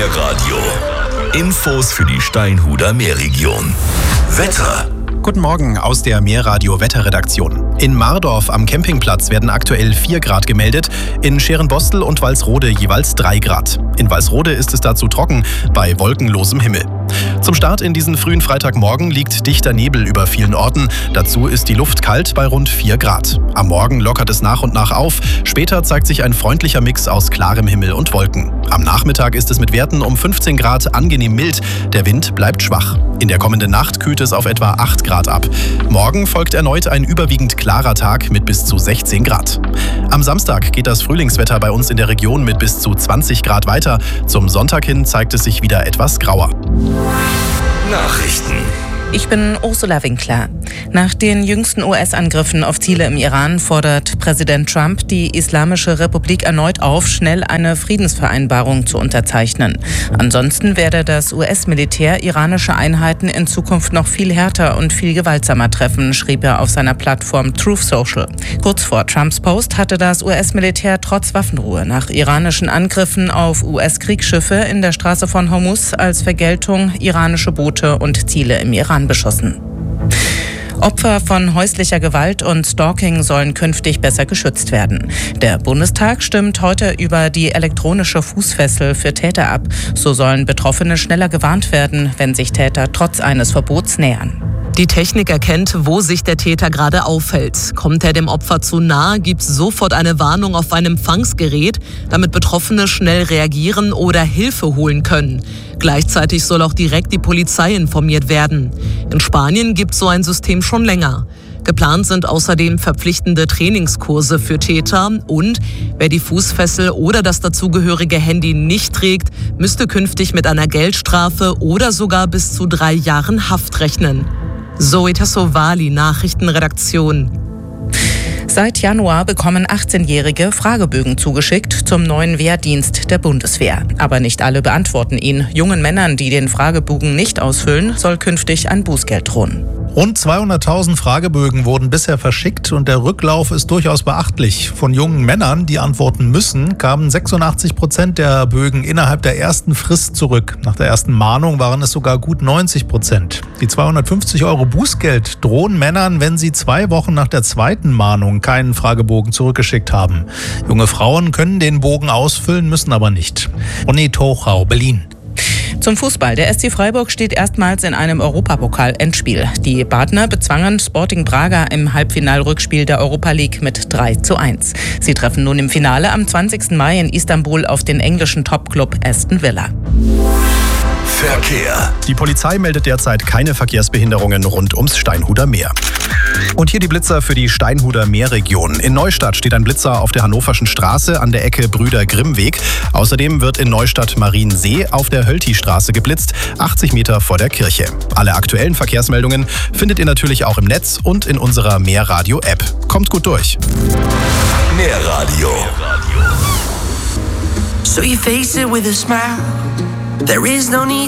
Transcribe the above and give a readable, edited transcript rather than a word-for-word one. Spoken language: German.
Meerradio. Infos für die Steinhuder Meerregion. Wetter. Guten Morgen aus der Meerradio Wetterredaktion. In Mardorf am Campingplatz werden aktuell 4 Grad gemeldet, in Scherenbostel und Walsrode jeweils 3 Grad. In Walsrode ist es dazu trocken, bei wolkenlosem Himmel. Zum Start in diesen frühen Freitagmorgen liegt dichter Nebel über vielen Orten. Dazu ist die Luft kalt bei rund 4 Grad. Am Morgen lockert es nach und nach auf. Später zeigt sich ein freundlicher Mix aus klarem Himmel und Wolken. Am Nachmittag ist es mit Werten um 15 Grad angenehm mild. Der Wind bleibt schwach. In der kommenden Nacht kühlt es auf etwa 8 Grad ab. Morgen folgt erneut ein überwiegend klarer Tag mit bis zu 16 Grad. Am Samstag geht das Frühlingswetter bei uns in der Region mit bis zu 20 Grad weiter. Zum Sonntag hin zeigt es sich wieder etwas grauer. Nachrichten. Ich bin Ursula Winkler. Nach den jüngsten US-Angriffen auf Ziele im Iran fordert Präsident Trump die Islamische Republik erneut auf, schnell eine Friedensvereinbarung zu unterzeichnen. Ansonsten werde das US-Militär iranische Einheiten in Zukunft noch viel härter und viel gewaltsamer treffen, schrieb er auf seiner Plattform Truth Social. Kurz vor Trumps Post hatte das US-Militär trotz Waffenruhe nach iranischen Angriffen auf US-Kriegsschiffe in der Straße von Hormuz als Vergeltung iranische Boote und Ziele im Iran beschossen. Opfer von häuslicher Gewalt und Stalking sollen künftig besser geschützt werden. Der Bundestag stimmt heute über die elektronische Fußfessel für Täter ab. So sollen Betroffene schneller gewarnt werden, wenn sich Täter trotz eines Verbots nähern. Die Technik erkennt, wo sich der Täter gerade aufhält. Kommt er dem Opfer zu nahe, gibt es sofort eine Warnung auf ein Empfangsgerät, damit Betroffene schnell reagieren oder Hilfe holen können. Gleichzeitig soll auch direkt die Polizei informiert werden. In Spanien gibt es so ein System schon länger. Geplant sind außerdem verpflichtende Trainingskurse für Täter und wer die Fußfessel oder das dazugehörige Handy nicht trägt, müsste künftig mit einer Geldstrafe oder sogar bis zu 3 Jahren Haft rechnen. Zoe Tassovali, Nachrichtenredaktion. Seit Januar bekommen 18-Jährige Fragebögen zugeschickt zum neuen Wehrdienst der Bundeswehr. Aber nicht alle beantworten ihn. Jungen Männern, die den Fragebogen nicht ausfüllen, soll künftig ein Bußgeld drohen. Rund 200.000 Fragebögen wurden bisher verschickt und der Rücklauf ist durchaus beachtlich. Von jungen Männern, die antworten müssen, kamen 86% der Bögen innerhalb der ersten Frist zurück. Nach der ersten Mahnung waren es sogar gut 90%. Die 250 € Bußgeld drohen Männern, wenn sie 2 Wochen nach der zweiten Mahnung keinen Fragebogen zurückgeschickt haben. Junge Frauen können den Bogen ausfüllen, müssen aber nicht. Ronny Tochau, Berlin. Zum Fußball. Der SC Freiburg steht erstmals in einem Europapokal-Endspiel. Die Badner bezwangen Sporting Braga im Halbfinalrückspiel der Europa League mit 3:1. Sie treffen nun im Finale am 20. Mai in Istanbul auf den englischen Topclub Aston Villa. Verkehr. Die Polizei meldet derzeit keine Verkehrsbehinderungen rund ums Steinhuder Meer. Und hier die Blitzer für die Steinhuder Meerregion. In Neustadt steht ein Blitzer auf der Hannoverschen Straße an der Ecke Brüder-Grimm-Weg. Außerdem wird in Neustadt Mariensee auf der Hölti-Straße geblitzt, 80 Meter vor der Kirche. Alle aktuellen Verkehrsmeldungen findet ihr natürlich auch im Netz und in unserer Meerradio-App. Kommt gut durch. Meerradio. So you face it with a smile. There is no need